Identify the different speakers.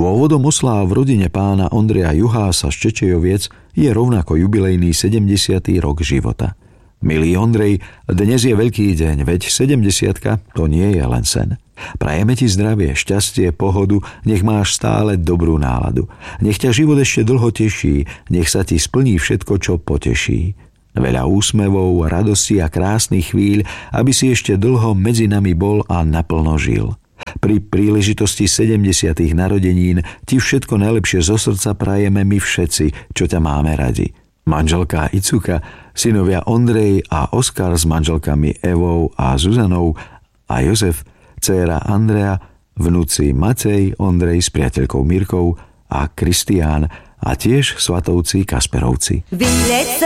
Speaker 1: Dôvodom osláv v rodine pána Ondreja Juhása z Čečejoviec je rovnako jubilejný 70. rok života. Milý Ondrej, dnes je veľký deň, veď 70-ka to nie je len sen. Prajeme ti zdravie, šťastie, pohodu, nech máš stále dobrú náladu. Nech ťa život ešte dlho teší, nech sa ti splní všetko, čo poteší. Veľa úsmevov, radosti a krásnych chvíľ, aby si ešte dlho medzi nami bol a naplno žil. Pri príležitosti 70. narodenín ti všetko najlepšie zo srdca prajeme my všetci, čo ťa máme radi. Manželka Icuka, synovia Ondrej a Oskar s manželkami Evou a Zuzanou a Jozef, dcéra Andrea, vnúci Matej, Ondrej s priateľkou Mirkou a Kristián a tiež svatovci Kasperovci.